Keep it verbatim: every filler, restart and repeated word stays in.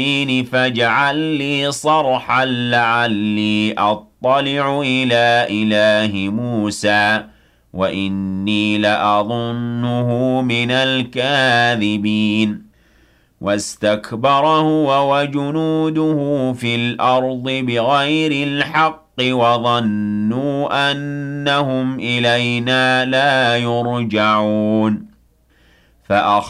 فاجعل لي صرحا لعلي أطلع إلى إله موسى وإني لأظنه من الكاذبين واستكبر هو وجنوده في الأرض بغير الحق وظنوا أنهم إلينا لا يرجعون فأخ